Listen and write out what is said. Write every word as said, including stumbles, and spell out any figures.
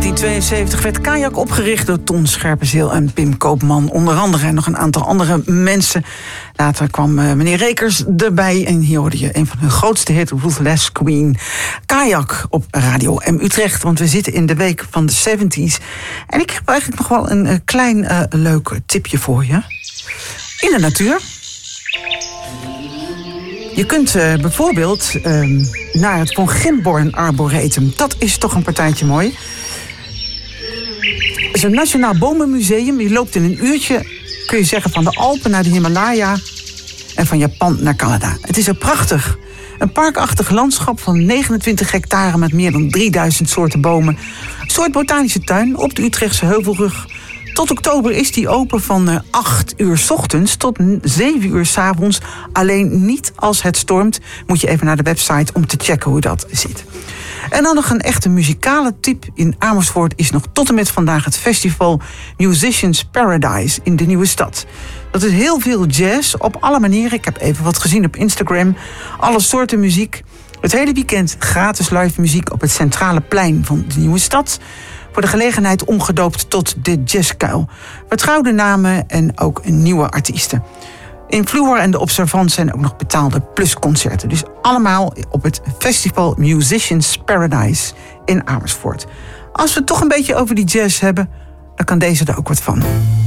negentien tweeënzeventig werd Kajak opgericht door Ton Scherpenzeel en Pim Koopman. Onder andere en nog een aantal andere mensen. Later kwam uh, meneer Rekers erbij en hier hoorde je een van hun grootste hits, Ruthless Queen. Kajak op Radio M Utrecht, want we zitten in de week van de zeventig. En ik heb eigenlijk nog wel een uh, klein uh, leuk tipje voor je. In de natuur. Je kunt uh, bijvoorbeeld uh, naar het Von Gimborn Arboretum. Dat is toch een partijtje mooi. Het is een nationaal bomenmuseum. Je loopt in een uurtje, kun je zeggen, van de Alpen naar de Himalaya en van Japan naar Canada. Het is er prachtig. Een parkachtig landschap van negenentwintig hectare met meer dan drieduizend soorten bomen. Een soort botanische tuin op de Utrechtse Heuvelrug. Tot oktober is die open van acht uur 's ochtends tot zeven uur 's avonds. Alleen niet als het stormt. Moet je even naar de website om te checken hoe dat zit. En dan nog een echte muzikale tip. In Amersfoort is nog tot en met vandaag het festival Musicians Paradise in de Nieuwe Stad. Dat is heel veel jazz op alle manieren. Ik heb even wat gezien op Instagram. Alle soorten muziek. Het hele weekend gratis live muziek op het centrale plein van de Nieuwe Stad. Voor de gelegenheid omgedoopt tot de Jazzkuil. Vertrouwde namen en ook nieuwe artiesten. In Vloer en de Observant zijn ook nog betaalde plusconcerten. Dus allemaal op het festival Musicians Paradise in Amersfoort. Als we het toch een beetje over die jazz hebben, dan kan deze er ook wat van.